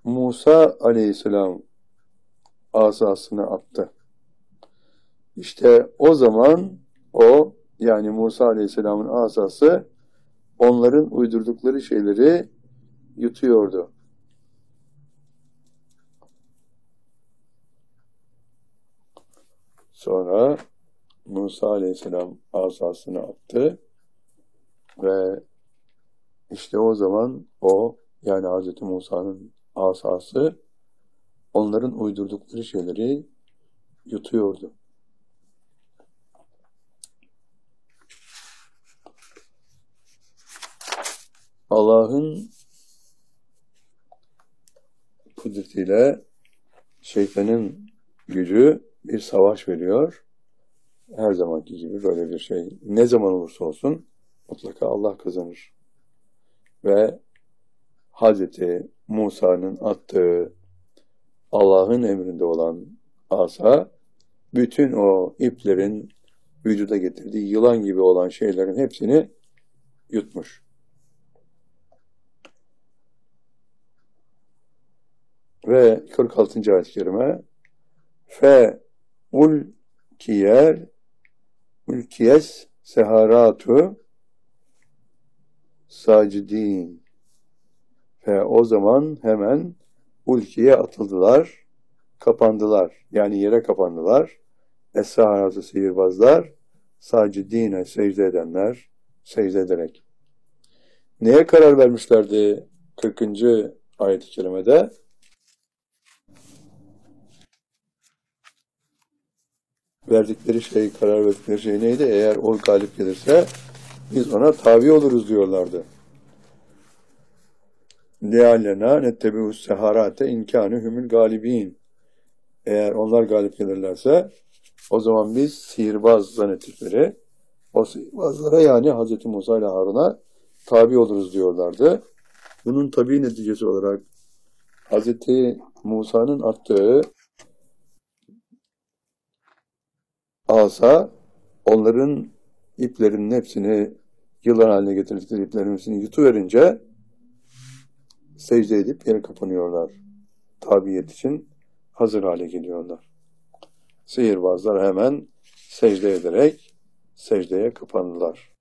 Musa aleyhisselam asasını attı. İşte o zaman o, yani Musa aleyhisselamın asası onların uydurdukları şeyleri yutuyordu. Sonra Musa aleyhisselam asasını attı ve işte o zaman o, yani Hz. Musa'nın asası onların uydurdukları şeyleri yutuyordu. Allah'ın kudretiyle şeytanın gücü bir savaş veriyor. Her zamanki gibi böyle bir şey. Ne zaman olursa olsun mutlaka Allah kazanır. Ve Hazreti Musa'nın attığı Allah'ın emrinde olan asa bütün o iplerin vücuda getirdiği yılan gibi olan şeylerin hepsini yutmuş. Ve 46. ayet-i kerime fe ulkiyes seharatu sacidin. Ve o zaman hemen ulkiye atıldılar, kapandılar. Yani yere kapandılar. Es-seharatı sihirbazlar, sacidine secde edenler, secde ederek. Neye karar vermişlerdi 40. ayet-i kerimede? Karar verdikleri şey neydi? Eğer o galip gelirse biz ona tabi oluruz diyorlardı. لِعَلَّنَا نَتَّبِعُ السَّهَارَاتَ اِنْ كَانُ هُمُ الْغَالِب۪ينَ. Eğer onlar galip gelirlerse o zaman biz sihirbaz zannettikleri o sihirbazlara, yani Hz. Musa ile Harun'a tabi oluruz diyorlardı. Bunun tabi neticesi olarak Hz. Musa'nın attığı asa onların iplerinin hepsini, yılan haline getirdikleri iplerin hepsini yutuverince secde edip yere kapanıyorlar. Tabiyet için hazır hale geliyorlar. Sihirbazlar hemen secde ederek secdeye kapandılar.